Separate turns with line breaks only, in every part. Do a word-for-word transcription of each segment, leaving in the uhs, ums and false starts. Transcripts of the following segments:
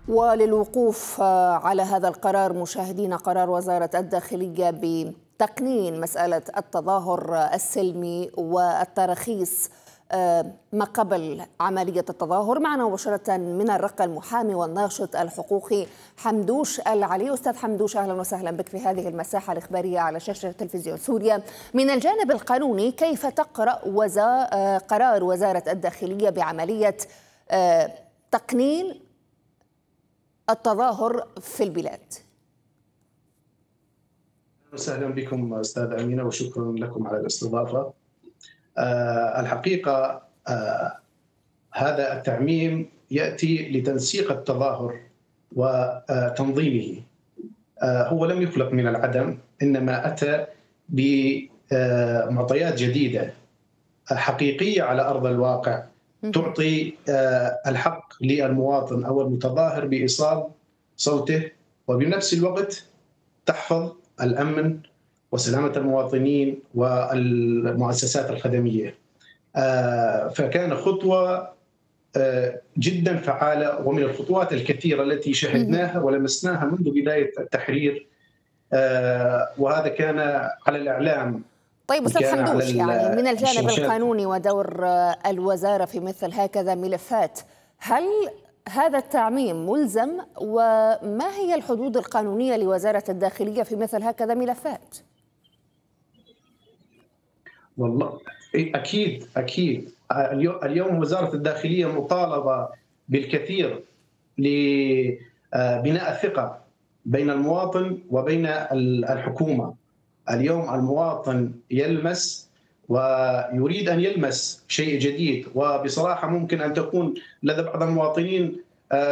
وللوقوف على هذا القرار مشاهدينا، قرار وزارة الداخلية بتقنين مسألة التظاهر السلمي والتراخيص ما قبل عملية التظاهر. معنا مباشرة من الرقة المحامي والناشط الحقوقي حمدوش العلي. أستاذ حمدوش، أهلا وسهلا بك في هذه المساحة الإخبارية على شاشة تلفزيون سوريا. من الجانب القانوني، كيف تقرأ وزا... قرار وزارة الداخلية بعملية تقنين التظاهر في البلاد؟
وسهلا بكم أستاذ أمينة، وشكرا لكم على الاستضافة. أه الحقيقة أه هذا التعميم يأتي لتنسيق التظاهر وتنظيمه. أه هو لم يخلق من العدم، إنما أتى بمعطيات جديدة حقيقية على أرض الواقع تعطي أه الحق للمواطن أو المتظاهر بإيصال صوته، وبنفس الوقت تحفظ الأمن وسلامة المواطنين والمؤسسات الخدمية. فكان خطوة جدا فعالة، ومن الخطوات الكثيرة التي شهدناها ولمسناها منذ بداية التحرير، وهذا كان على الإعلام.
طيب أستاذ حمدوش، يعني من الجانب القانوني ودور الوزارة في مثل هكذا ملفات، هل هذا التعميم ملزم؟ وما هي الحدود القانونية لوزارة الداخلية في مثل هكذا ملفات؟
والله أكيد أكيد اليوم وزارة الداخلية مطالبة بالكثير لبناء الثقة بين المواطن وبين الحكومة. اليوم المواطن يلمس ويريد أن يلمس شيء جديد، وبصراحة ممكن أن تكون لدى بعض المواطنين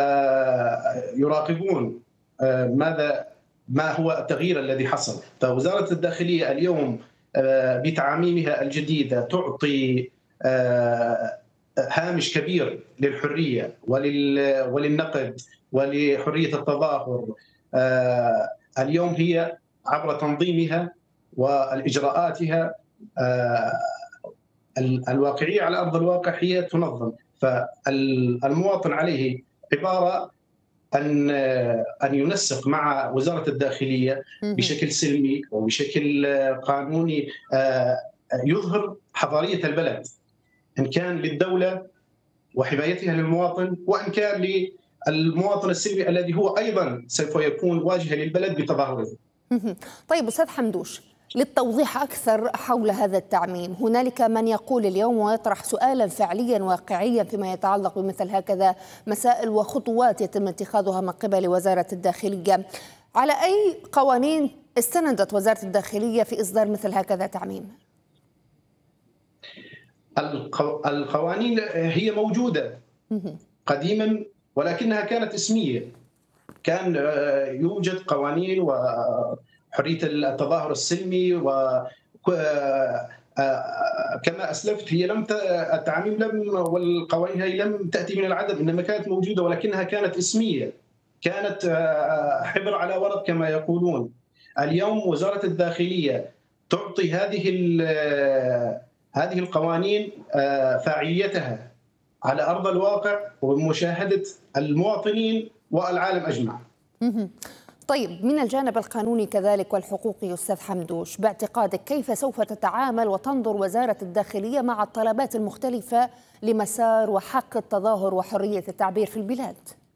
يراقبون ماذا ما هو التغيير الذي حصل. فوزارة الداخلية اليوم بتعاميمها الجديدة تعطي هامش كبير للحرية وللنقد ولحرية التظاهر. اليوم هي عبر تنظيمها وإجراءاتها الواقعية على أرض الواقع هي تنظم. فالمواطن عليه عبارة أن أن ينسق مع وزارة الداخلية بشكل سلمي وبشكل قانوني، يظهر حضارية البلد، إن كان للدولة وحمايتها للمواطن، وإن كان للمواطن السلمي الذي هو أيضا سوف يكون واجهة للبلد بتظاهره.
طيب أستاذ حمدوش، للتوضيح أكثر حول هذا التعميم، هنالك من يقول اليوم ويطرح سؤالا فعليا واقعيا فيما يتعلق بمثل هكذا مسائل وخطوات يتم اتخاذها من قبل وزارة الداخلية. على أي قوانين استندت وزارة الداخلية في إصدار مثل هكذا تعميم؟
القوانين هي موجودة قديما، ولكنها كانت اسمية. كان يوجد قوانين وحرية التظاهر السلمي، وكما أسلفت هي لم التعميم لم والقوانين هي لم تأتي من العدم، إنما كانت موجودة ولكنها كانت اسمية، كانت حبر على ورق كما يقولون. اليوم وزارة الداخلية تعطي هذه هذه القوانين فاعليتها على أرض الواقع وبمشاهدة المواطنين والعالم أجمع.
طيب من الجانب القانوني كذلك والحقوقي أستاذ حمدوش، باعتقادك كيف سوف تتعامل وتنظر وزارة الداخلية مع الطلبات المختلفة لمسار وحق التظاهر وحرية التعبير في البلاد؟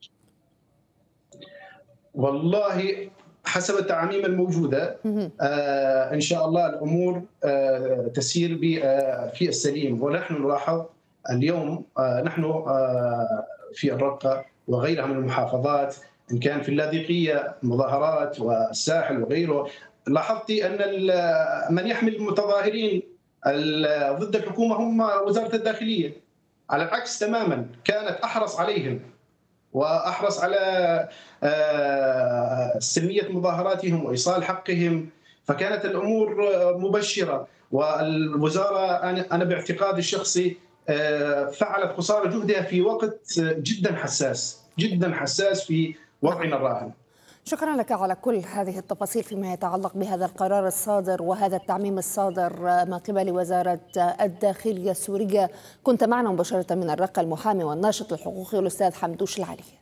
والله حسب التعاميم الموجودة آه إن شاء الله الأمور آه تسير في السليم. ونحن نلاحظ اليوم آه نحن آه في الرقة وغيرها من المحافظات، إن كان في اللاذقية مظاهرات والساحل وغيره، لاحظت أن من يحمل المتظاهرين ضد الحكومة هم وزارة الداخلية، على العكس تماما، كانت أحرص عليهم وأحرص على سلمية مظاهراتهم وإيصال حقهم، فكانت الأمور مبشرة. والوزارة أنا باعتقادي الشخصي فعلت قصارى جهدها في وقت جدا حساس جدا حساس في وضعنا الراهن.
شكرا لك على كل هذه التفاصيل فيما يتعلق بهذا القرار الصادر وهذا التعميم الصادر من قبل وزارة الداخلية السورية. كنت معنا مباشرة من الرقة المحامي والناشط الحقوقي الأستاذ حمدوش العلي.